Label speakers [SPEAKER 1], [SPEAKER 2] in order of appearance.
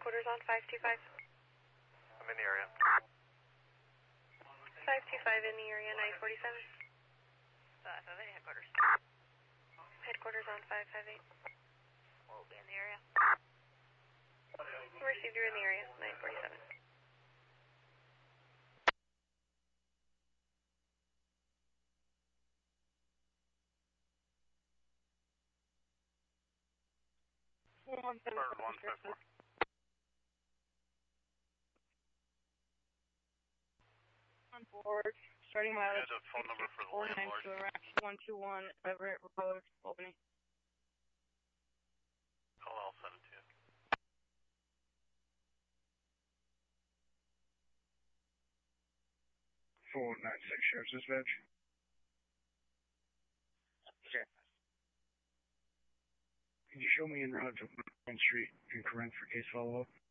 [SPEAKER 1] headquarters on 525.
[SPEAKER 2] I'm in the area.
[SPEAKER 1] 525 in the area, 947.
[SPEAKER 3] 558 headquarters.
[SPEAKER 1] Headquarters on 558.
[SPEAKER 3] We'll be in the area.
[SPEAKER 1] Received you in the area, 947.
[SPEAKER 2] Bird 154.
[SPEAKER 4] On board, starting
[SPEAKER 2] You
[SPEAKER 4] mileage.
[SPEAKER 2] had a phone number for the
[SPEAKER 4] 49
[SPEAKER 2] landlord.
[SPEAKER 4] to Iraq 121 Everett Road, Albany.
[SPEAKER 2] I'll send it to you.
[SPEAKER 5] 496 Sheriff's Dispatch.
[SPEAKER 4] Sure.
[SPEAKER 5] Can you show me en route to 1 Street in Corinth for case follow-up?